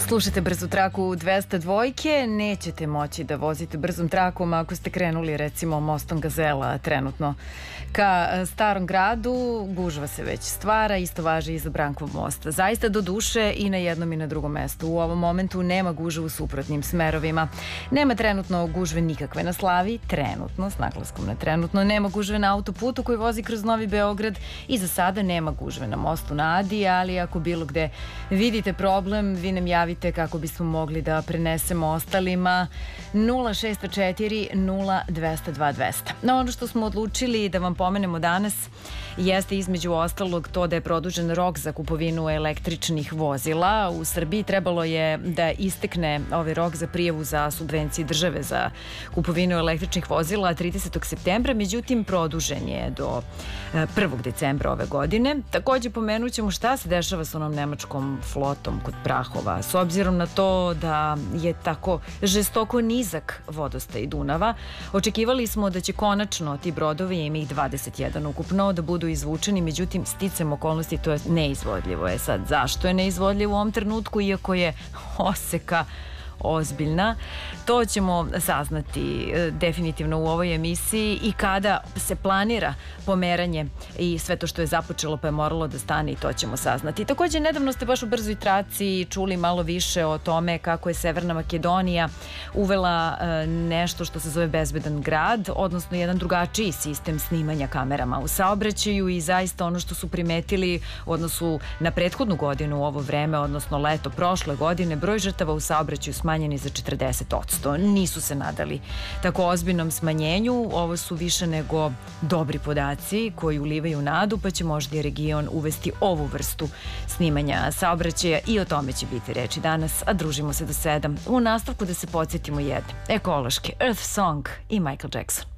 Slušajte brzu traku 202, nećete moći da vozite brzom trakom ako ste krenuli recimo mostom Gazela trenutno ka Starom gradu. Gužva se već stvara, isto važi i za Brankov most. Zaista do duše i na jednom i na drugom mestu. U ovom momentu nema gužve u suprotnim smerovima. Nema trenutno gužve nikakve na Slaviji, trenutno, s naglaskom na trenutno. Nema gužve na autoputu koji vozi kroz Novi Beograd i za sada nema gužve na mostu na Adi, ali ako bilo gde vidite problem, vi nam javite kako bismo mogli da prenesemo ostalima. 0604 0200 200. No, ono što smo odlučili da vam pomenemo danas jeste između ostalog to da je produžen rok za kupovinu električnih vozila. U Srbiji trebalo je da istekne ovaj rok za prijavu za subvencije države za kupovinu električnih vozila 30. septembra, međutim produžen je do 1. decembra ove godine. Takođe pomenut ćemo šta se dešava s onom nemačkom flotom kod Prahova. S obzirom na to da je tako žestoko nizak vodostaj Dunava, očekivali smo da će konačno ti brodovi, ima ih 21 ukupno, da budu izvučeni, međutim sticam okolnosti to je neizvodljivo. Sad, zašto je neizvodljivo u ovom trenutku, iako je oseka ozbiljna? To ćemo saznati definitivno u ovoj emisiji i kada se planira pomeranje i sve to što je započelo pa je moralo da stane, i to ćemo saznati. Takođe, nedavno ste baš u brzoj traci čuli malo više o tome kako je Severna Makedonija uvela nešto što se zove bezbedan grad, odnosno jedan drugačiji sistem snimanja kamerama u saobraćaju, i zaista ono što su primetili u odnosu na prethodnu godinu u ovo vreme, odnosno leto prošle godine, broj žrtava u saobraćaju smanjeni za 40%. Nisu se nadali tako ozbiljnom smanjenju. Ovo su više nego dobri podaci koji ulivaju nadu, pa će možda i region uvesti ovu vrstu snimanja saobraćaja, i o tome će biti reči danas, a družimo se do 7. U nastavku da se podsjetimo jedne ekološke Earth Song i Michael Jackson.